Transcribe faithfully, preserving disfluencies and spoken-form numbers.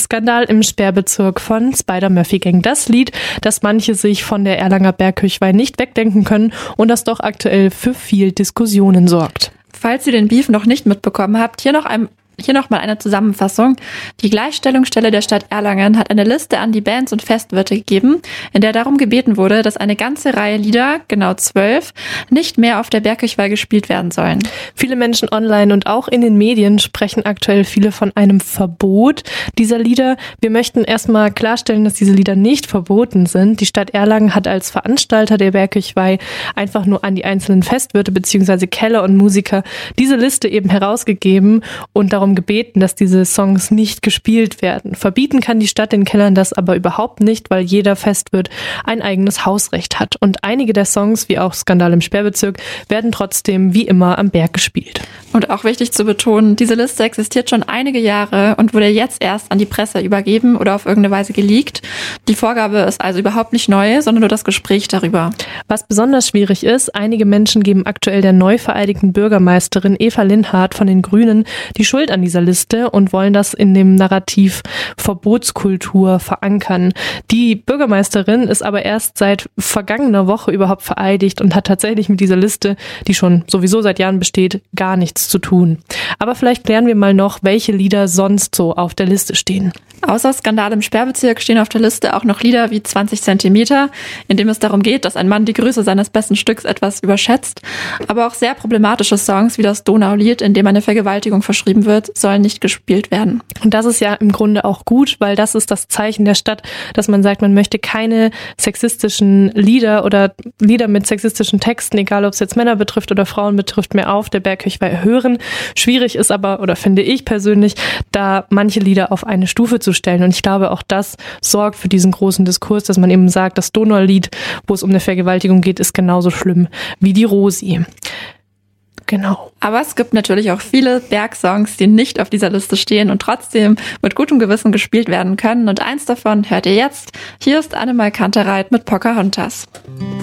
Skandal im Sperrbezirk von Spider-Murphy Gang. Das Lied, das manche sich von der Erlanger Bergkirchweih nicht wegdenken können und das doch aktuell für viel Diskussionen sorgt. Falls ihr den Beef noch nicht mitbekommen habt, hier noch ein Hier nochmal eine Zusammenfassung. Die Gleichstellungsstelle der Stadt Erlangen hat eine Liste an die Bands und Festwirte gegeben, in der darum gebeten wurde, dass eine ganze Reihe Lieder, genau zwölf, nicht mehr auf der Bergkirchweih gespielt werden sollen. Viele Menschen online und auch in den Medien sprechen aktuell viele von einem Verbot dieser Lieder. Wir möchten erstmal klarstellen, dass diese Lieder nicht verboten sind. Die Stadt Erlangen hat als Veranstalter der Bergkirchweih einfach nur an die einzelnen Festwirte bzw. Keller und Musiker diese Liste eben herausgegeben und darum gebeten, dass diese Songs nicht gespielt werden. Verbieten kann die Stadt den Kellern das aber überhaupt nicht, weil jeder Festwirt ein eigenes Hausrecht hat. Und einige der Songs, wie auch Skandal im Sperrbezirk, werden trotzdem wie immer am Berg gespielt. Und auch wichtig zu betonen, diese Liste existiert schon einige Jahre und wurde jetzt erst an die Presse übergeben oder auf irgendeine Weise geleakt. Die Vorgabe ist also überhaupt nicht neu, sondern nur das Gespräch darüber. Was besonders schwierig ist, einige Menschen geben aktuell der neu vereidigten Bürgermeisterin Eva Linhart von den Grünen die Schuld an dieser Liste und wollen das in dem Narrativ Verbotskultur verankern. Die Bürgermeisterin ist aber erst seit vergangener Woche überhaupt vereidigt und hat tatsächlich mit dieser Liste, die schon sowieso seit Jahren besteht, gar nichts zu tun. Aber vielleicht klären wir mal noch, welche Lieder sonst so auf der Liste stehen. Außer Skandal im Sperrbezirk stehen auf der Liste auch noch Lieder wie zwanzig Zentimeter, in dem es darum geht, dass ein Mann die Größe seines besten Stücks etwas überschätzt. Aber auch sehr problematische Songs wie das Donaulied, in dem eine Vergewaltigung verschrieben wird, sollen nicht gespielt werden. Und das ist ja im Grunde auch gut, weil das ist das Zeichen der Stadt, dass man sagt, man möchte keine sexistischen Lieder oder Lieder mit sexistischen Texten, egal ob es jetzt Männer betrifft oder Frauen betrifft, mehr auf der Bergkirchweih hören. Schwierig ist aber, oder finde ich persönlich, da manche Lieder auf eine Stufe zu stellen. Und ich glaube, auch das sorgt für diesen großen Diskurs, dass man eben sagt, das Donaulied, wo es um eine Vergewaltigung geht, ist genauso schlimm wie die Rosi. Genau. Aber es gibt natürlich auch viele Bergsongs, die nicht auf dieser Liste stehen und trotzdem mit gutem Gewissen gespielt werden können. Und eins davon hört ihr jetzt. Hier ist Annemal Kantereit mit Pocahontas.